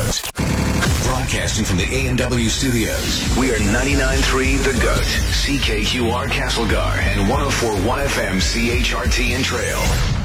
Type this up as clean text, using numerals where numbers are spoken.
Studios. Broadcasting from the A&W Studios. We are 99.3 The Goat, CKQR Castlegar, and 104.1 FM CHRT in Trail.